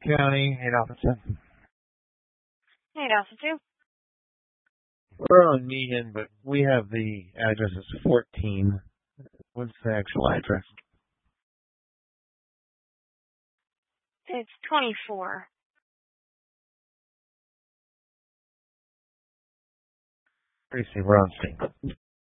County, 8 Hey, Dawson, too. We're on Meehan, but we have the address as 14. What's the actual address? It's 24. Tracy, we're on scene.